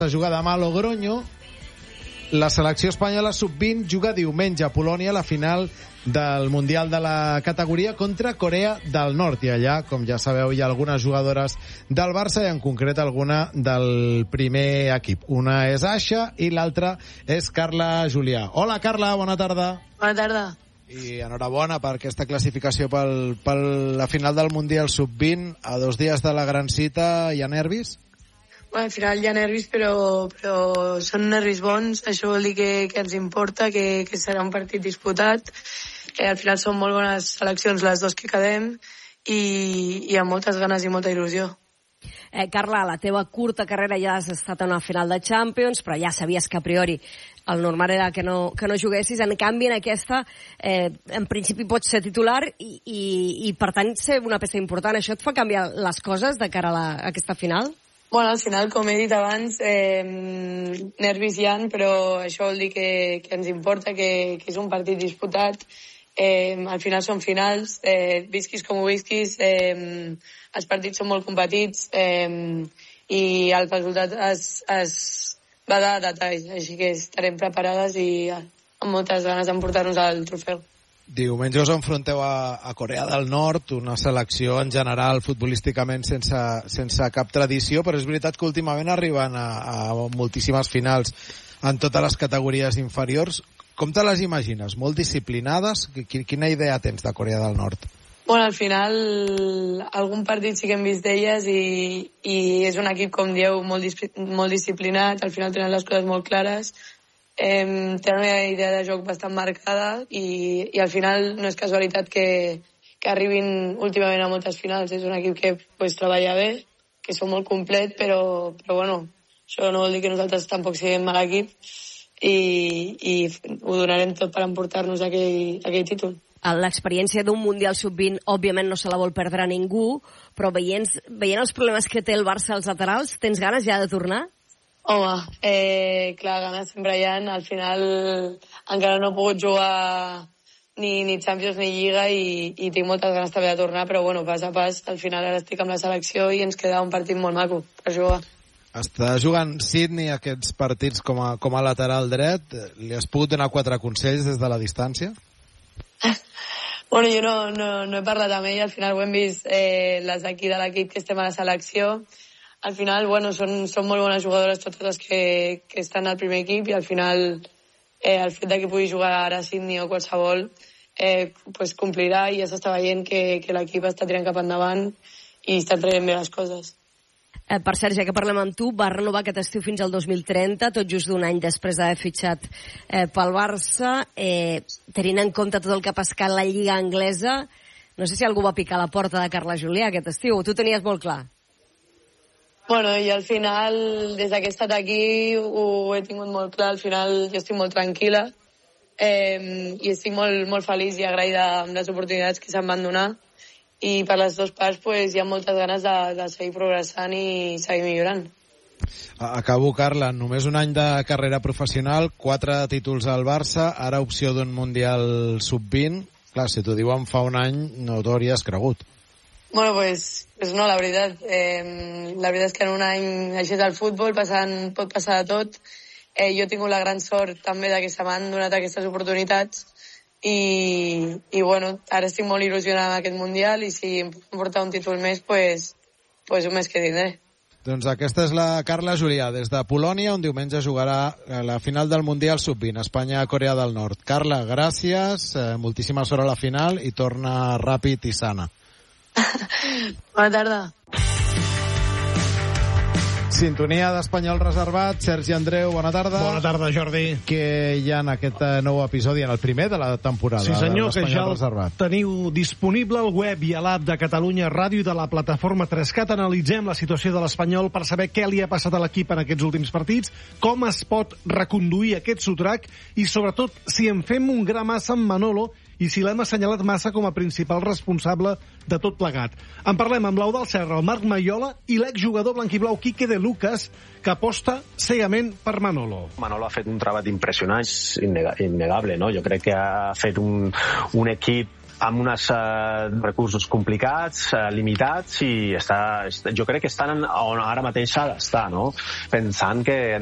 Juga demà a Logroño. La selecció espanyola sub-20 juga diumenge a Polònia la final del Mundial de la categoria contra Corea del Nord. I allà, com ja sabeu, hi ha algunes jugadores del Barça i en concret alguna del primer equip. Una és Aixa i l'altra és Carla Julià. Hola, Carla, bona tarda. Bona tarda. I enhorabona per aquesta classificació per la final del Mundial sub-20. A 2 dies de la gran cita hi ha nervis? Bueno, al final hi ha nervis, però són nervis bons. Això vol dir que ens importa, que serà un partit disputat. Al final són molt bones seleccions les dues que quedem i amb moltes ganes i molta il·lusió. Carla, la teva curta carrera ja has estat en una final de Champions, però ja sabies que a priori el normal era que no juguessis. En canvi, en aquesta, en principi pots ser titular i per tant ser una peça important. Això et fa canviar les coses de cara a aquesta final? Bueno, al final, com he dit abans, nervis hi ha, però això vol dir que ens importa, que és un partit disputat. Al final són finals, visquis com ho visquis, els partits són molt competits i el resultat es va de detalls, així que estarem preparades i amb moltes ganes d'emportar-nos el trofeu. Diumenge us enfronteu a Corea del Nord, una selecció en general futbolísticament sense cap tradició, però és veritat que últimament arriben a moltíssimes finals en totes les categories inferiors. Com te les imagines? Molt disciplinades? Quina idea tens de Corea del Nord? Bueno, al final algun partit sí que hem vist d'elles i és un equip, com dieu, molt disciplinat. Al final tenen les coses molt clares. Tenen una idea de joc bastant marcada i al final no és casualitat que arribin últimament a moltes finals. És un equip que pues, treballa bé, que són molt complet, però bueno, això no vol dir que nosaltres tampoc siguem mal equip i ho donarem tot per emportar-nos aquell títol. L'experiència d'un Mundial sub-20 òbviament no se la vol perdre ningú, però veient els problemes que té el Barça als laterals, tens ganes ja de tornar? Home, clar, ganes sempre hi ha. Al final encara no he pogut jugar ni Champions ni Lliga i tinc moltes ganes també de tornar, però bueno, pas a pas, al final ara estic amb la selecció i ens queda un partit molt maco per jugar. Està jugant Sydney aquests partits com a lateral dret. Li has pogut donar 4 consells des de la distància? Bueno, jo no he parlat amb ell, al final ho hem vist les d'aquí de l'equip que estem a la selecció. Al final, bueno, són molt bones jugadores totes les que estan al primer equip i al final el fet que pugui jugar ara a Sydney o qualsevol pues complirà i ja s'està veient que l'equip està tirant cap endavant i està traient bé les coses. Per cert, ja que parlem amb tu, va renovar aquest estiu fins al 2030, tot just d'un any després d'haver fitxat pel Barça. Tenint en compte tot el que ha pescat la Lliga anglesa, no sé si algú va picar a la porta de Carla Julià aquest estiu, o tu tenies molt clar? Bueno, i al final, des que he estat aquí, ho he tingut molt clar. Al final jo estic molt tranquil·la i estic molt feliç i agraïda amb les oportunitats que se'm van donar. I per les dues parts pues, hi ha moltes ganes de seguir progressant i seguir millorant. Acabo, Carla. Només un any de carrera professional, 4 títols al Barça, ara opció d'un Mundial sub-20. Clar, si t'ho diuen fa un any, no t'ho hauries cregut. Bueno, pues no, la veritat. La veritat és que en un any així és el futbol, pot passar de tot. Jo he tingut la gran sort també de que se m'han donat aquestes oportunitats i bueno, ara estic molt il·lusionada amb aquest Mundial i si em puc portar un títol més, pues un més que tindré. Doncs aquesta és la Carla Julià, des de Polònia, on diumenge jugarà la final del Mundial sub-20, Espanya-Corea del Nord. Carla, gràcies, moltíssima sort a la final i torna ràpid i sana. Bona tarda. Sintonia d'Espanyol Reservat. Sergi Andreu, bona tarda. Bona tarda, Jordi. Què hi ha en aquest nou episodi, en el primer de la temporada? Sí, senyor, que ja el Reservat teniu disponible al web i a l'app de Catalunya Ràdio i de la plataforma 3CAT. Analitzem la situació de l'Espanyol per saber què li ha passat a l'equip en aquests últims partits, com es pot reconduir aquest sotrac i, sobretot, si en fem un gra massa amb Manolo i si l'hem assenyalat massa com a principal responsable de tot plegat. En parlem amb l'Eudald Serra, el Marc Maiola i l'exjugador blanquiblau Quique de Lucas, que aposta cegament per Manolo. Manolo ha fet un treball impressionant, innegable, no? Jo crec que ha fet un equip amb uns recursos complicats, limitats, i jo crec que estan on ara mateix s'ha d'estar, no? Pensant que